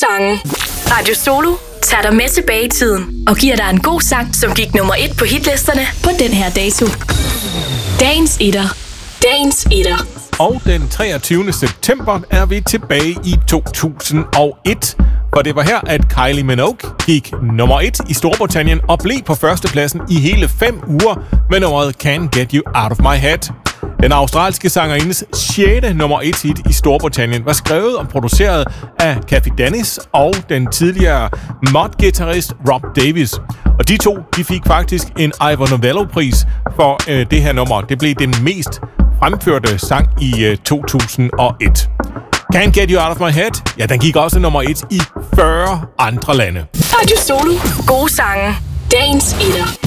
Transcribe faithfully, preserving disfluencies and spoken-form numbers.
sange. Radio Solo tager dig med tilbage i tiden og giver dig en god sang, som gik nummer et på hitlisterne på den her dato. Dagens etter. Dagens etter. Og den treogtyvende september er vi tilbage i to tusind og et. For det var her, at Kylie Minogue gik nummer et i Storbritannien og blev på førstepladsen i hele fem uger med nummeret Can't Get You Out of My Head. Den australske sangerindes sjette nummer et hit i Storbritannien var skrevet og produceret af Cathy Dennis og den tidligere mod-guitarist Rob Davis. Og de to de fik faktisk en Ivor Novello-pris for øh, det her nummer. Det blev den mest fremførte sang i øh, to tusind og et. Can't Get You Out of My Head, ja, den gik også nummer et i fyrre andre lande. Radio Solo. Gode sange. Dagens etter.